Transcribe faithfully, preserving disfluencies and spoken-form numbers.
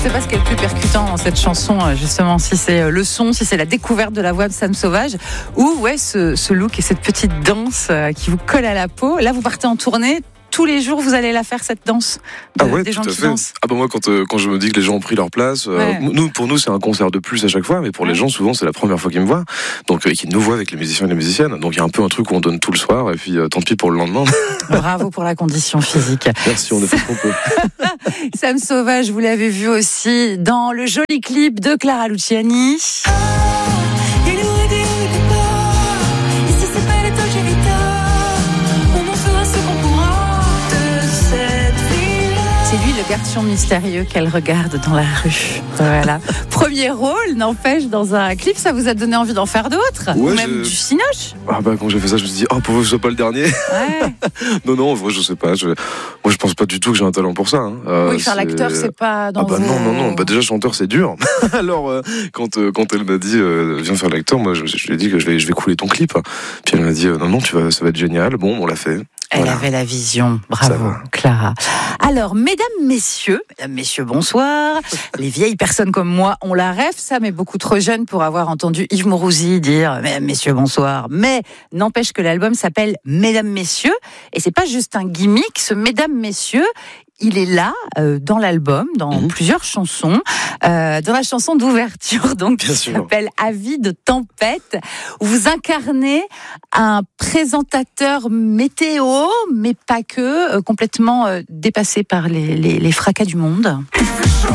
sais pas ce qui est le plus percutant dans cette chanson, justement, si c'est le son, si c'est la découverte de la voix de Sam Sauvage, ou ouais, ce, ce look et cette petite danse qui vous colle à la peau. Là, vous partez en tournée. Tous les jours, vous allez la faire, cette danse de, ah ouais, des gens tout à qui fait. dansent. Ah bah moi, quand, euh, quand je me dis que les gens ont pris leur place, euh, Ouais. nous, pour nous, c'est un concert de plus à chaque fois, mais pour Ouais. les gens, souvent, c'est la première fois qu'ils me voient, donc euh, qu'ils nous voient avec les musiciens et les musiciennes. Donc il y a un peu un truc où on donne tout le soir, et puis euh, tant pis pour le lendemain. Bravo pour la condition physique. Merci, on est fait ce qu'on peut. Sam Sauvage, vous l'avez vu aussi dans le joli clip de Clara Luciani. C'est lui le garçon mystérieux qu'elle regarde dans la rue. Voilà. Premier rôle, n'empêche, dans un clip, ça vous a donné envie d'en faire d'autres? Ouais, Ou même je- du cinoche? Ah bah quand j'ai fait ça, je me suis dit, oh, pour que ce soit pas le dernier. Ouais. non, non, en vrai, je sais pas. Je... Moi, je pense pas du tout que j'ai un talent pour ça. Hein. Euh, Oui, faire c'est- l'acteur, c'est pas dans Ah bah vos... non, non, non. Bah déjà, chanteur, c'est dur. Alors, euh, quand, euh, quand elle m'a dit, euh, viens faire l'acteur, moi, je, je lui ai dit que je vais, je vais couler ton clip. Puis elle m'a dit, euh, non, non, tu vas, ça va être génial. Bon, on l'a fait. Elle Voilà. avait la vision. Ça Bravo, va. Clara. Alors, mesdames, messieurs, mesdames, messieurs, bonsoir. Les vieilles personnes comme moi, on la rêve, ça, mais beaucoup trop jeune pour avoir entendu Yves Mourouzi dire mesdames, messieurs, bonsoir. Mais n'empêche que l'album s'appelle Mesdames, messieurs, et c'est pas juste un gimmick. Ce mesdames, messieurs, il est là euh, dans l'album, dans Mhm. plusieurs chansons, euh, dans la chanson d'ouverture, donc Bien qui sûr. s'appelle Avis de tempête, où vous incarnez un présentateur météo, mais pas que, euh, complètement euh, dépassé par les, les, les fracas du monde.